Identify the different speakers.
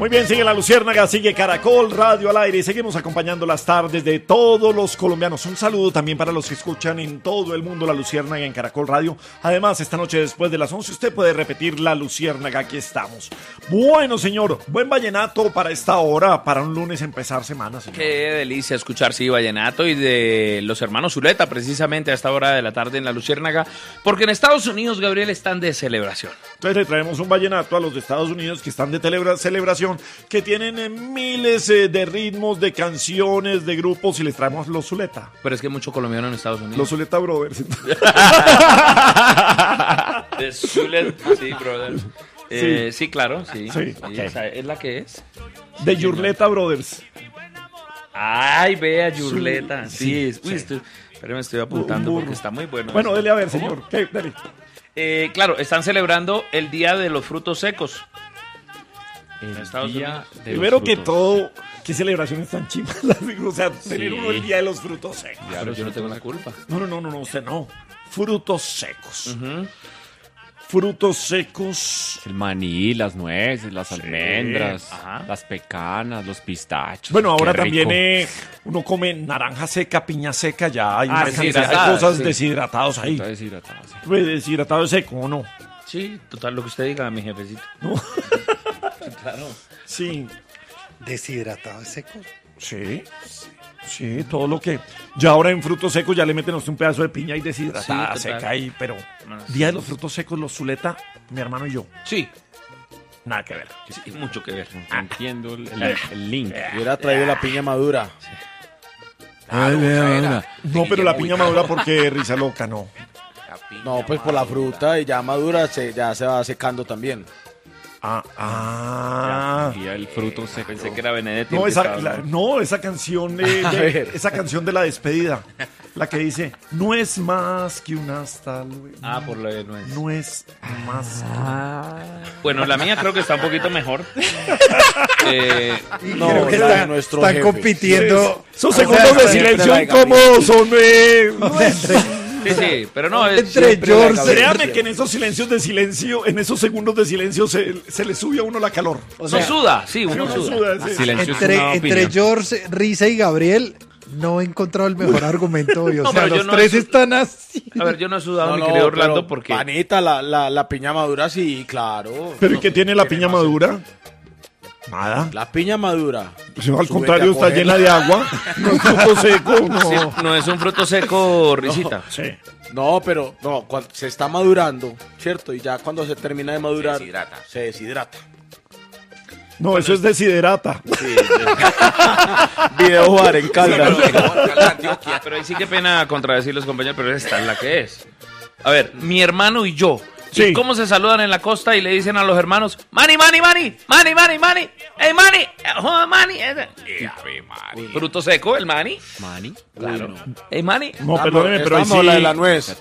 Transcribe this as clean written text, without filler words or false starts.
Speaker 1: Muy bien, sigue La Luciérnaga, sigue Caracol Radio al aire y seguimos acompañando las tardes de todos los colombianos. Un saludo también para los que escuchan en todo el mundo La Luciérnaga en Caracol Radio. Además, esta noche después de las 11 usted puede repetir La Luciérnaga, aquí estamos. Bueno, señor, buen vallenato para esta hora, para un lunes empezar semana, señor.
Speaker 2: Qué delicia escuchar, sí, vallenato y de los hermanos Zuleta, precisamente a esta hora de la tarde en La Luciérnaga, porque en Estados Unidos, Gabriel, están de celebración.
Speaker 1: Entonces le traemos un vallenato a los de Estados Unidos que están de celebración, que tienen miles de ritmos, de canciones, de grupos, y les traemos los Zuleta.
Speaker 2: Pero es que hay mucho colombiano en Estados Unidos.
Speaker 1: Los Zuleta Brothers.
Speaker 2: De Zuleta, sí, brother. Sí, claro, sí.
Speaker 1: Sí, okay.
Speaker 2: Esa es la que es.
Speaker 1: De Yurleta Brothers.
Speaker 2: Ay, vea, Yurleta. Sí. Uy,
Speaker 1: sí.
Speaker 2: Pero me estoy apuntando porque está muy bueno.
Speaker 1: Bueno, dele a ver, señor. ¿Qué? Dele.
Speaker 2: Claro, están celebrando el Día de los Frutos Secos.
Speaker 3: El
Speaker 2: Estados
Speaker 3: día
Speaker 2: Unidos.
Speaker 3: de
Speaker 1: Primero
Speaker 3: los
Speaker 1: que
Speaker 3: frutos.
Speaker 1: todo, qué celebraciones tan chimas. O sea, tener uno el Día de los frutos secos.
Speaker 2: Pero yo no tengo la culpa.
Speaker 1: No, usted no. Frutos secos. Frutos secos.
Speaker 3: El maní, las nueces, las almendras,
Speaker 2: Ajá.
Speaker 3: las pecanas, los pistachos.
Speaker 1: Bueno, ahora
Speaker 3: Qué rico.
Speaker 1: también uno come naranja seca, piña seca, ya hay una cantidad de
Speaker 2: deshidratadas,
Speaker 1: cosas
Speaker 2: sí.
Speaker 1: deshidratados ahí.
Speaker 3: Está deshidratado, sí.
Speaker 1: Pues deshidratado es seco, ¿o no?
Speaker 2: Sí, total, lo que usted diga, mi jefecito.
Speaker 1: No.
Speaker 2: Claro.
Speaker 1: Sí.
Speaker 4: Deshidratado seco.
Speaker 1: Sí, todo lo que... Ya ahora en frutos secos ya le meten a usted un pedazo de piña y deshidratada,
Speaker 2: Sí, total.
Speaker 1: seca ahí, pero...
Speaker 2: Bueno,
Speaker 1: Día de los frutos secos, los Zuleta, mi hermano y yo,
Speaker 2: Sí,
Speaker 1: nada que ver.
Speaker 2: sí, mucho que ver.
Speaker 3: Entiendo el link.
Speaker 5: Hubiera traído la piña madura.
Speaker 1: No, pero la piña madura porque risa loca, no.
Speaker 5: No, pues por la fruta y ya madura ya se va secando también.
Speaker 3: Y el fruto seco.
Speaker 2: Pensé que era Benedetti.
Speaker 1: No,
Speaker 2: el que estaba,
Speaker 1: esa canción
Speaker 5: ver.
Speaker 1: esa canción de la despedida, la que dice, no es más que un hasta luego.
Speaker 2: por lo de nuez.
Speaker 1: No es más.
Speaker 2: Bueno, la mía creo que está un poquito mejor.
Speaker 5: No,
Speaker 4: Creo que
Speaker 5: la de
Speaker 4: están,
Speaker 5: nuestro
Speaker 4: están
Speaker 5: jefe.
Speaker 4: compitiendo.
Speaker 1: Esos
Speaker 4: O sea,
Speaker 1: segundos de
Speaker 5: siempre
Speaker 1: silencio
Speaker 5: la
Speaker 1: incómodos son...
Speaker 2: Sí, pero no, es
Speaker 4: Entre George.
Speaker 1: Créame que en esos silencios de silencio, en esos segundos de silencio se le sube a uno la calor.
Speaker 2: uno suda, sí, uno
Speaker 1: Uno
Speaker 2: suda.
Speaker 1: suda, sí.
Speaker 3: Silencio es una
Speaker 4: Entre
Speaker 3: opinión.
Speaker 4: George, Risa y Gabriel, no he encontrado el mejor argumento hoy. O
Speaker 2: No,
Speaker 4: sea,
Speaker 2: pero yo
Speaker 4: los
Speaker 2: no
Speaker 4: tres
Speaker 2: he-
Speaker 4: están así.
Speaker 2: A ver, yo no he sudado,
Speaker 5: No,
Speaker 2: mi
Speaker 5: no,
Speaker 2: querido Orlando,
Speaker 5: pero,
Speaker 2: porque...
Speaker 5: Panita, la piña madura, sí, claro.
Speaker 1: ¿Pero y qué tiene la piña madura? Nada.
Speaker 5: La piña madura.
Speaker 1: Pues, al
Speaker 5: Súbete
Speaker 1: contrario,
Speaker 5: a
Speaker 1: está
Speaker 5: cogerla.
Speaker 1: llena de agua. No es fruto seco, no.
Speaker 2: Sí, no es un fruto seco, risita.
Speaker 1: Sí.
Speaker 5: No, pero no, cuando se está madurando, ¿cierto? Y ya cuando se termina de madurar, se deshidrata.
Speaker 1: No, eso es desiderata.
Speaker 5: Video jugar en Caldas.
Speaker 2: Pero ahí sí que pena contradecir los compañeros, pero esta es la que es. A ver, mi hermano y yo.
Speaker 1: Sí.
Speaker 2: ¿Y cómo se saludan en la costa y le dicen a los hermanos, Mani, Mani, Mani, Mani, Mani, Mani, hey Mani, joder Mani? Fruto seco, el Mani.
Speaker 3: Mani.
Speaker 2: Claro. Hey Mani.
Speaker 1: No, perdóneme, pero ahí
Speaker 5: estamos la de la
Speaker 1: sí.
Speaker 5: nuez.